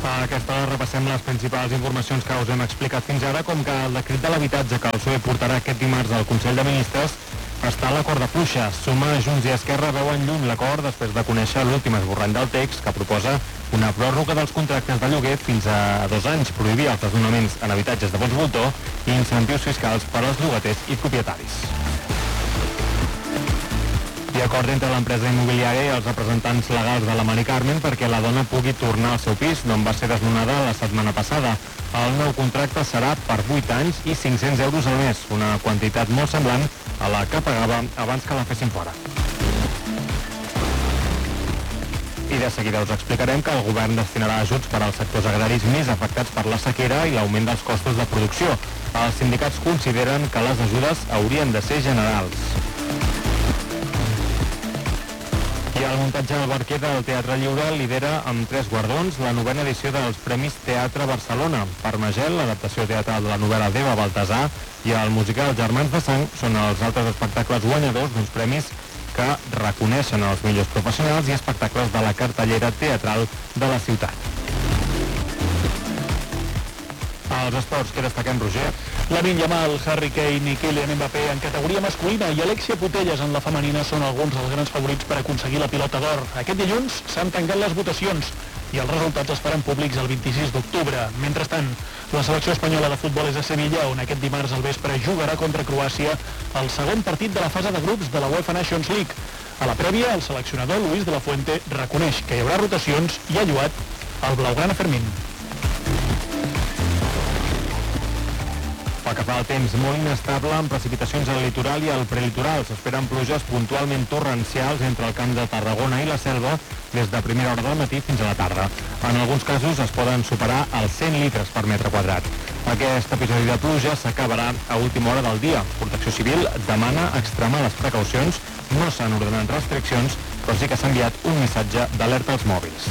A aquesta hora repassem les principals informacions que us hem explicat fins ara, com que el decret de l'habitatge que el PSOE portarà aquest dimarts al Consell de Ministres està a la corda fluixa. Suma, Junts i Esquerra veuen lluny l'acord després de conèixer l'últim esborrany del text que proposa una pròrroga dels contractes de lloguer fins a 2 anys, prohibir els desnonaments en habitatges de fons voltor i incentius fiscals per als llogaters i propietaris. I acord entre l'empresa immobiliària i els representants legals de la Mari Carmen perquè la dona pugui tornar al seu pis, d'on va ser desnonada la setmana passada. El nou contracte serà per 8 anys i 500 euros al mes, una quantitat molt semblant a la que pagava abans que la fessin fora. I de seguida us explicarem que el govern destinarà ajuts per als sectors agraris més afectats per la sequera i l'augment dels costos de producció. Els sindicats consideren que les ajudes haurien de ser generals. I el muntatge del Barquer del Teatre Lliure lidera amb 3 guardons la 9a edició dels Premis Teatre Barcelona. Per Magel, l'adaptació teatral de la novel·la d'Eva Baltasar, i el musical Germans de Sang són els altres espectacles guanyadors d'uns premis que reconeixen els millors professionals i espectacles de la cartellera teatral de la ciutat. Als esports, què destaquem, Roger? Lamine Yamal, Harry Kane i Kylian Mbappé en categoria masculina i Alexia Putellas en la femenina són alguns dels grans favorits per aconseguir la pilota d'or. Aquest dilluns s'han tancat les votacions i els resultats es faran públics el 26 d'octubre. Mentrestant, la selecció espanyola de futbol és a Sevilla, on aquest dimarts al vespre jugarà contra Croàcia el segon partit de la fase de grups de la UEFA Nations League. A la prèvia, el seleccionador Luis de la Fuente reconeix que hi haurà rotacions i ha lloat el blaugrana Fermín. Pel que fa al temps, molt inestable, amb precipitacions al litoral i al prelitoral. S'esperen pluges puntualment torrencials entre el Camp de Tarragona i la Selva des de primera hora del matí fins a la tarda. En alguns casos es poden superar els 100 litres per metre quadrat. Aquest episodi de pluja s'acabarà a última hora del dia. Protecció Civil demana extremar les precaucions. No s'han ordenat restriccions, però sí que s'ha enviat un missatge d'alerta als mòbils.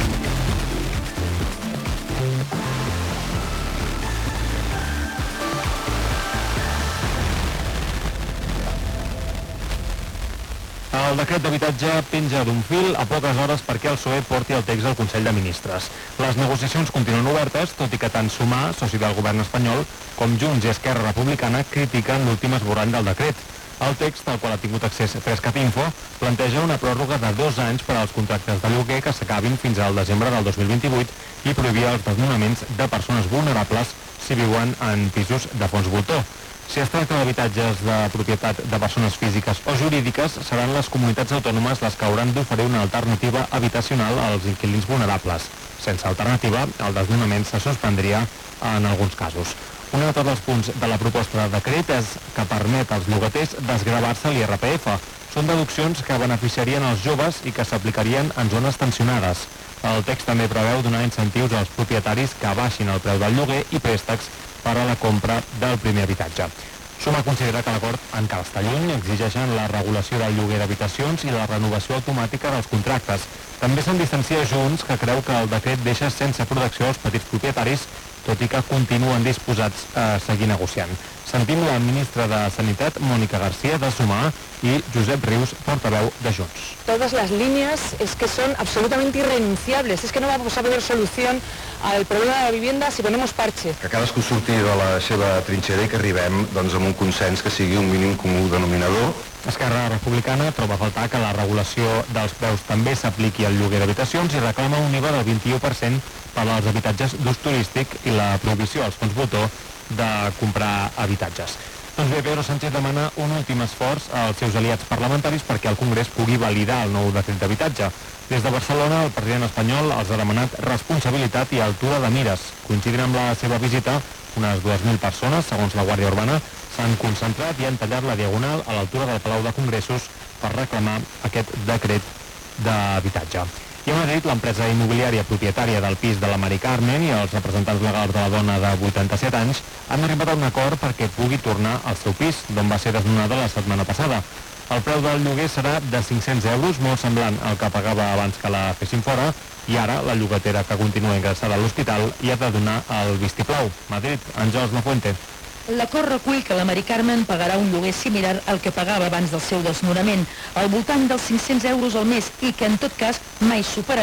El decret d'habitatge penja d'un fil a poques hores perquè el PSOE porti el text al Consell de Ministres. Les negociacions continuen obertes, tot i que tant Sumar, soci del govern espanyol, com Junts i Esquerra Republicana critiquen l'últim esborrany del decret. El text, al qual ha tingut accés Frescatinfo, planteja una pròrroga de 2 anys per als contractes de lloguer que s'acabin fins al desembre del 2028 i prohibir els desnonaments de persones vulnerables si viuen en pisos de fons voltor. Si es tracta d'habitatges de propietat de persones físiques o jurídiques, seran les comunitats autònomes les que hauran d'oferir una alternativa habitacional als inquilins vulnerables. Sense alternativa, el desnonament se suspendria en alguns casos. Un altre dels punts de la proposta de decret és que permet als llogaters desgravar-se l'IRPF. Són deduccions que beneficiarien els joves i que s'aplicarien en zones tensionades. El text també preveu donar incentius als propietaris que abaixin el preu del lloguer i préstecs per a la compra del primer habitatge. Suma considera que l'acord encara està lluny, exigeixen la regulació del lloguer d'habitacions i la renovació automàtica dels contractes. També se'n distancia Junts, que creu que el decret deixa sense protecció els petits propietaris, tot i que continuen disposats a seguir negociant. Sentim la ministra de Sanitat, Mónica García, de Sumar, y Josep Rius, portaveu de Junts. Todas las líneas es que son absolutamente irrenunciables. Es que no vamos a poner solución al problema de la vivienda si ponemos parche. Que cadascú surti de la seva trinxera i que arribem amb un consens que sigui un mínim comú denominador. Esquerra Republicana troba a faltar que la regulació dels preus també s'apliqui al lloguer d'habitacions i reclama un IVA del 21% per als habitatges d'ús turístic i la prohibició als fons voltor de comprar habitatges. Doncs bé, Pedro Sánchez demana un últim esforç als seus aliats parlamentaris perquè el Congrés pugui validar el nou decret d'habitatge. Des de Barcelona, el president espanyol els ha demanat responsabilitat i altura de mires. Coincidint amb la seva visita, unes 2.000 persones, segons la Guàrdia Urbana, s'han concentrat i han tallat la diagonal a l'altura del Palau de Congressos per reclamar aquest decret d'habitatge. I a Madrid, l'empresa immobiliària propietària del pis de la Mari Carmen i els representants legals de la dona de 87 anys han arribat a un acord perquè pugui tornar al seu pis, d'on va ser desnonada la setmana passada. El preu del lloguer serà de 500 euros, molt semblant al que pagava abans que la fessin fora, i ara la llogatera que continua ingressada a l'hospital hi ha de donar el vistiplau. Madrid, Àngels Lafuente. L'acord recull que la Mari Carmen pagarà un lloguer similar al que pagava abans del seu desnonament, al voltant dels 500 euros al mes, i que en tot cas mai superarà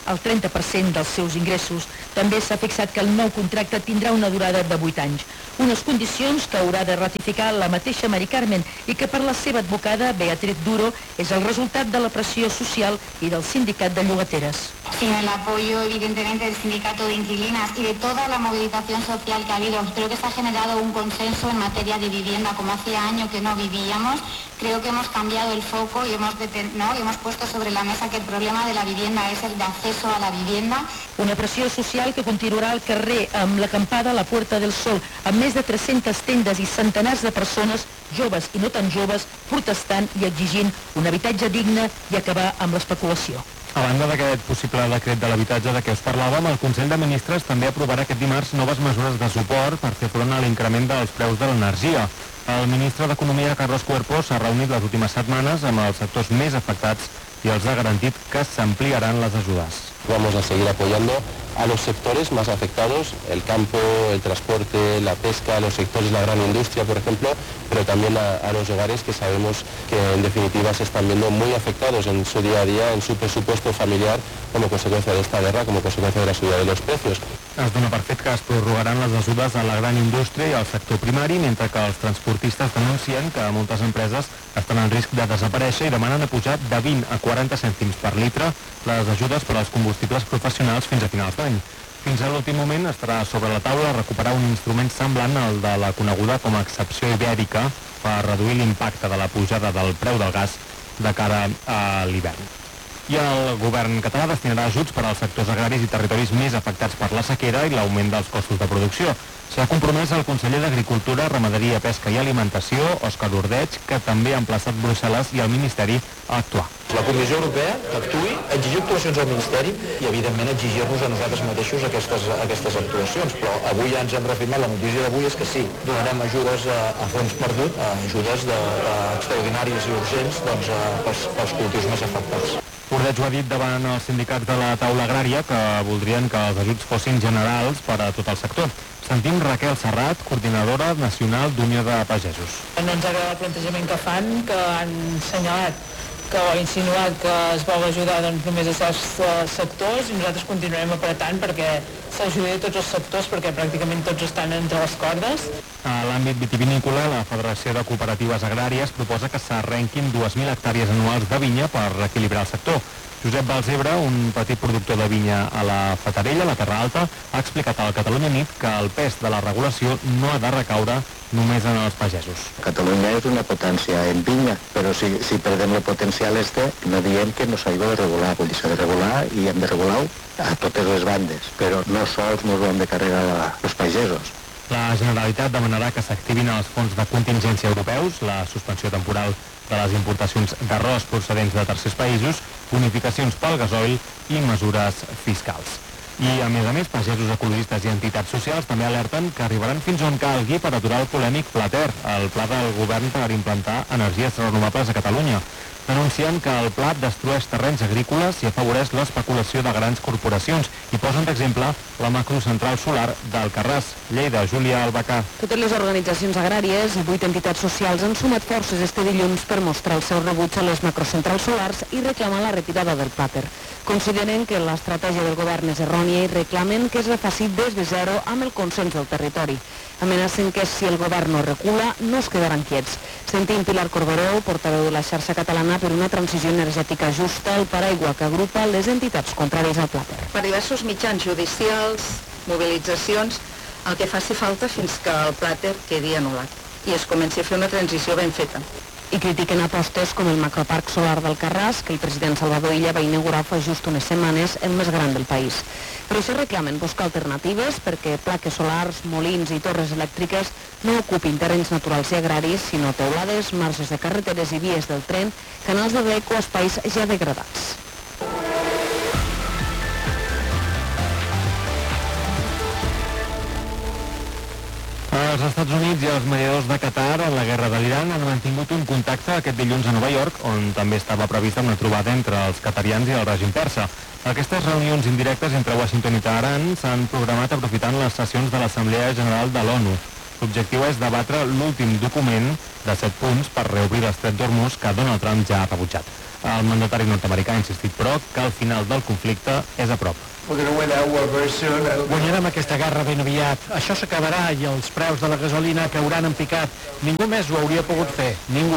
el 30% dels seus ingressos. També s'ha fixat que el nou contracte tindrà una durada de 8 anys. Unes condicions que haurà de ratificar la mateixa Mari Carmen i que per la seva advocada, Beatriz Duro, és el resultat de la pressió social i del sindicat de llogateres. Sino el apoyo, evidentemente, del sindicato de inquilinas y de toda la movilización social que ha habido. Creo que se ha generado un consenso en materia de vivienda, como hacía años que no vivíamos. Creo que hemos cambiado el foco y hemos puesto sobre la mesa que el problema de la vivienda es el de acceso a la vivienda. Una pressió social que continuarà al carrer amb l'acampada a la Puerta del Sol, amb més de 300 tendes i centenars de persones, joves i no tan joves, protestant i exigint un habitatge digne i acabar amb l'especulació. A banda d'aquest possible decret de l'habitatge de què us parlàvem, el Consell de Ministres també aprovarà aquest dimarts noves mesures de suport per fer front a l'increment dels preus de l'energia. El ministre d'Economia, Carlos Cuerpo, s'ha reunit les últimes setmanes amb els sectors més afectats y els ha garantit que s'ampliaran les ajudes. Vamos a seguir apoyando a los sectores más afectados, el campo, el transporte, la pesca, los sectores de la gran industria, por ejemplo, pero también a los hogares que sabemos que en definitiva se están viendo muy afectados en su día a día, en su presupuesto familiar, como consecuencia de esta guerra, como consecuencia de la subida de los precios. Es dona per fet que es prorrogaran les ajudes a la gran indústria i al sector primari, mentre que els transportistes denuncien que moltes empreses estan en risc de desaparèixer i demanen apujar de 20 a 40 cèntims per litre les ajudes per als combustibles professionals fins a finals d'any. Fins a l'últim moment estarà sobre la taula recuperar un instrument semblant al de la coneguda com a excepció ibèrica per reduir l'impacte de la pujada del preu del gas de cara a l'hivern. I el govern català destinarà ajuts per als sectors agraris i territoris més afectats per la sequera i l'augment dels costos de producció. S'ha compromès el conseller d'Agricultura, Ramaderia, Pesca i Alimentació, Òscar Ordeig, que també ha emplaçat Brussel·les i el Ministeri a actuar. La Comissió Europea que actuï, exigir actuacions al Ministeri i, evidentment, exigir-nos a nosaltres mateixos aquestes actuacions. Però avui ja ens hem reafirmat, la notícia d'avui és que sí, donarem ajudes a fons perdut, ajudes extraordinàries i urgents pels cultius més afectats. Ordeig ho ha dit davant els sindicats de la taula agrària que voldrien que els ajuts fossin generals per a tot el sector. Sentim Raquel Serrat, coordinadora nacional d'Unió de Pagesos. No ens agrada el plantejament que fan, que han assenyalat que ha insinuat que es vol ajudar només a certs sectors i nosaltres continuem apretant perquè s'ajudi a tots els sectors perquè pràcticament tots estan entre les cordes. A l'àmbit vitivinícola, la Federació de Cooperatives Agràries proposa que s'arrenquin 2.000 hectàrees anuals de vinya per reequilibrar el sector. Josep Balzebre, un petit productor de vinya a la Fatarella, la Terra Alta, ha explicat al Catalunya Nit que el pes de la regulació no ha de recaure només en els pagesos. Catalunya és una potència en vinya, però si perdem el potencial no diem que no s'ha de regular, vull dir, s'ha de regular i hem de regular a totes les bandes, però no sols ens ho hem de carregar els pagesos. La Generalitat demanarà que s'activin els fons de contingència europeus, la suspensió temporal de les importacions d'arròs procedents de tercers països, bonificacions pel gasoil i mesures fiscals. I, a més, pagesos ecologistes i entitats socials també alerten que arribaran fins on calgui per aturar el polèmic Plater, el pla del govern per implantar energies renovables a Catalunya. Denuncien que el pla destrueix terrenys agrícoles i afavoreix l'especulació de grans corporacions i posen d'exemple la macrocentral solar d'Alcarràs. Lleida, Júlia Albacà. Totes les organitzacions agràries i 8 entitats socials han sumat forces este dilluns per mostrar el seu rebuig a les macrocentrals solars i reclamar la retirada del Plater. Consideren que l'estratègia del govern és errònia i reclamen que es refaci des de zero amb el consens del territori. Amenacen que si el govern no recula, no es quedaran quiets. Sentim Pilar Corberó, portaveu de la xarxa catalana per una transició energètica justa, el paraigua que agrupa les entitats contràries al Plater. Per diversos mitjans judicials, mobilitzacions, el que faci falta fins que el Plater quedi anul·lat i es comenci a fer una transició ben feta. I critiquen apostes com el macroparc solar d'Alcarràs, que el president Salvador Illa va inaugurar fa just unes setmanes, el més gran del país. Per això reclamen buscar alternatives perquè plaques solars, molins i torres elèctriques no ocupin terrenys naturals i agraris, sinó teulades, marges de carreteres i vies del tren, canals de rec o espais ja degradats. Els Estats Units i els mediadors de Qatar en la guerra de l'Iran han mantingut un contacte aquest dilluns a Nova York, on també estava prevista una trobada entre els qatarians i el règim persa. Aquestes reunions indirectes entre Washington i Teheran s'han programat aprofitant les sessions de l'Assemblea General de l'ONU. L'objectiu és debatre l'últim document de 7 punts per reobrir l'estret d'Hormuz que Donald Trump ja ha rebutjat. El mandatari nord-americà ha insistit, però, que el final del conflicte és a prop. Guanyarem aquesta guerra ben aviat. Això s'acabarà i els preus de la gasolina cauran en picat. Ningú més ho hauria pogut fer. Ningú.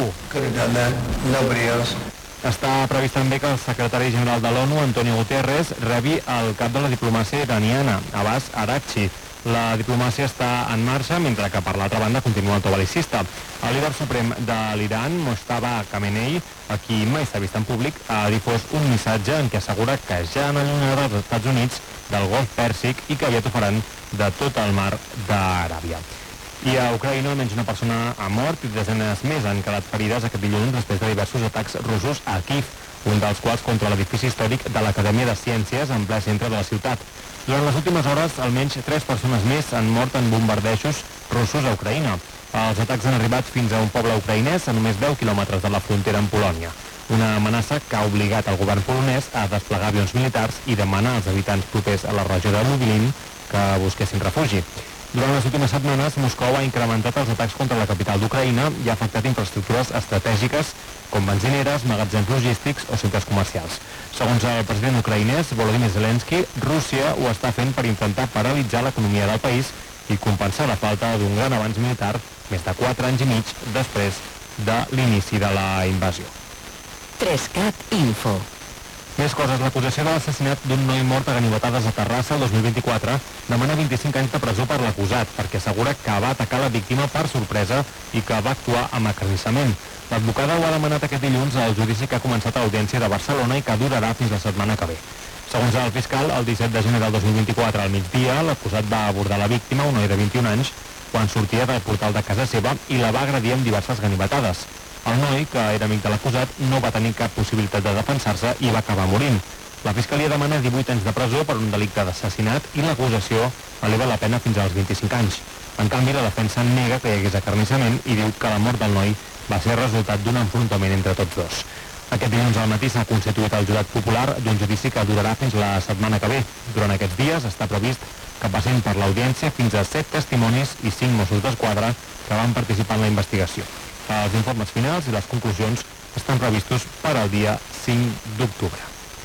Està previst també que el secretari general de l'ONU, Antonio Guterres, rebi el cap de la diplomàcia iraniana, Abbas Araghchi. La diplomàcia està en marxa, mentre que per l'altra banda continua el to bel·licista. El líder suprem de l'Iran, Mojtaba Khamenei, a qui mai s'ha vist en públic, ha difós un missatge en què assegura que ja han allunyat els Estats Units del Golf Pèrsic i que aviat ho faran de tot el mar d'Aràbia. I a Ucraïna almenys una persona ha mort i desenes més han quedat ferides aquest dilluns després de diversos atacs russos a Kyiv, un dels quals contra l'edifici històric de l'Acadèmia de Ciències en ple centre de la ciutat. Durant les últimes hores, almenys 3 persones més han mort en bombardejos russos a Ucraïna. Els atacs han arribat fins a un poble ucraïnès a només 10 quilòmetres de la frontera amb Polònia. Una amenaça que ha obligat el govern polonès a desplegar avions militars i demanar als habitants propers a la regió de Lublin que busquessin refugi. Durant les últimes setmanes, Moscou ha incrementat els atacs contra la capital d'Ucraïna i ha afectat infraestructures estratègiques com benzineres, magatzems logístics o centres comercials. Segons el president ucraïnès, Volodymyr Zelensky, Rússia ho està fent per intentar paralitzar l'economia del país i compensar la falta d'un gran avanç militar més de 4 anys i mig després de l'inici de la invasió. 3CAT Info. Més coses. L'acusació de l'assassinat d'un noi mort a ganivetades a Terrassa el 2024 demana 25 anys de presó per l'acusat, perquè assegura que va atacar la víctima per sorpresa i que va actuar amb acarnissament. L'advocada ho ha demanat aquest dilluns al judici que ha començat a l'Audiència de Barcelona i que durarà fins la setmana que ve. Segons el fiscal, el 17 de gener del 2024 al migdia, l'acusat va abordar la víctima, un noi de 21 anys, quan sortia del portal de casa seva i la va agredir amb diverses ganivetades. El noi, que era amic de l'acusat, no va tenir cap possibilitat de defensar-se i va acabar morint. La Fiscalia demana 18 anys de presó per un delicte d'assassinat i l'acusació eleva la pena fins als 25 anys. En canvi, la defensa nega que hi hagués acarnissament i diu que la mort del noi va ser resultat d'un enfrontament entre tots dos. Aquest dilluns al matí s'ha constituït el jurat popular d'un judici que durarà fins la setmana que ve. Durant aquests dies està previst que passin per l'audiència fins a 7 testimonis i 5 Mossos d'Esquadra que van participar en la investigació. Els informes finals i les conclusions estan previstos per al dia 5 d'octubre.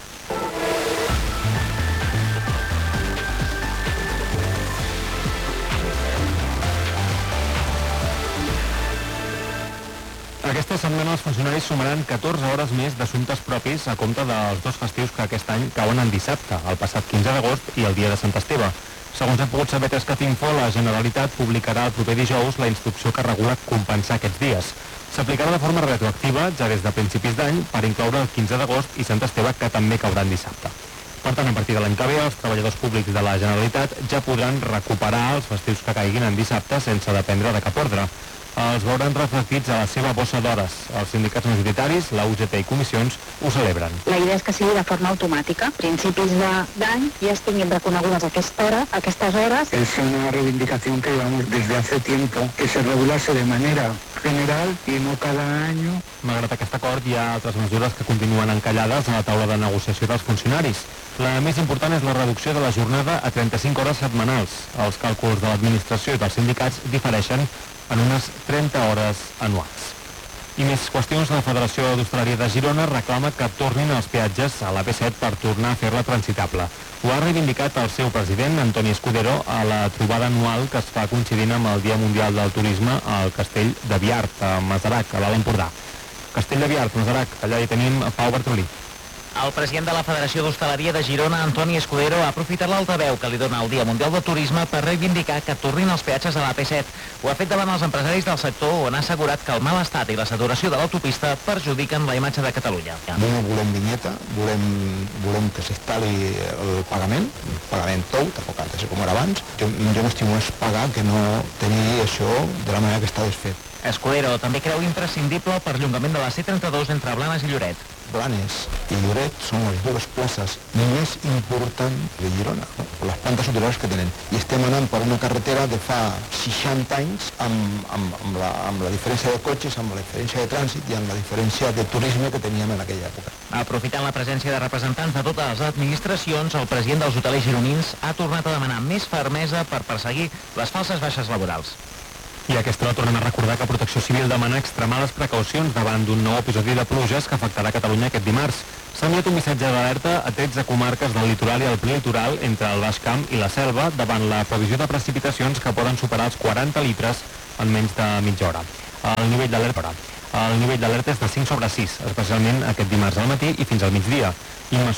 Aquesta setmana els funcionaris sumaran 14 hores més d'assumptes propis a compte dels 2 festius que aquest any cauen en dissabte, el passat 15 d'agost i el dia de Sant Esteve. Segons hem pogut saber 3CAT Info, la Generalitat publicarà el proper dijous la instrucció que regula compensar aquests dies. S'aplicarà de forma retroactiva ja des de principis d'any per incloure el 15 d'agost i Sant Esteve, que també cauran dissabte. Per tant, a partir de l'any que ve, els treballadors públics de la Generalitat ja podran recuperar els festius que caiguin en dissabte sense dependre de cap ordre. Els veuran reflectits a la seva bossa d'hores. Els sindicats majoritaris, la UGT i comissions, ho celebren. La idea és que sigui de forma automàtica. A principis d'any ja estiguin reconegudes aquestes hores. Es una reivindicación que llevamos desde hace tiempo, que se regulase de manera general i no cada any. Malgrat aquest acord, hi ha altres mesures que continuen encallades a la taula de negociació dels funcionaris. La més important és la reducció de la jornada a 35 hores setmanals. Els càlculs de l'administració i dels sindicats difereixen en unes 30 hores anuals. I més qüestions, la Federació d'Hostaleria de Girona reclama que tornin els peatges a l'AP7 per tornar a fer-la transitable. Ho ha reivindicat el seu president, Antoni Escudero, a la trobada anual que es fa coincidint amb el Dia Mundial del Turisme al Castell de Biart, a Masarac, a l'Alt Empordà. Castell de Biart, Masarac, allà hi tenim Pau Bartolí. El president de la Federació d'Hostaleria de Girona, Antoni Escudero, ha aprofitat l'altaveu que li dona el Dia Mundial del Turisme per reivindicar que tornin els peatges a l'AP7. Ho ha fet davant els empresaris del sector, on ha assegurat que el mal estat i la saturació de l'autopista perjudiquen la imatge de Catalunya. No volem vinyeta, volem que s'instal·li el pagament tou, tampoc ha de ser com era abans. Jo m'estimo més pagar que no tenir això de la manera que està desfet. Escudero també creu imprescindible el perllongament de la C32 entre Blanes i Lloret. Blanes i Lloret són les dues places més importants de Girona, per les plantes hoteleres que tenen. I estem anant per una carretera de fa 60 anys amb la diferència de cotxes, amb la diferència de trànsit i amb la diferència de turisme que teníem en aquella època. Aprofitant la presència de representants de totes les administracions, el president dels hotelers gironins ha tornat a demanar més fermesa per perseguir les falses baixes laborals. I a aquesta hora tornem a recordar que Protecció Civil demana extremar les precaucions davant d'un nou episodi de pluges que afectarà Catalunya aquest dimarts. S'ha enviat un missatge d'alerta a 13 comarques del litoral i el prelitoral entre el Baix Camp i la Selva davant la previsió de precipitacions que poden superar els 40 litres en menys de mitja hora. El nivell d'alerta és de 5/6, especialment aquest dimarts al matí i fins al migdia. Imma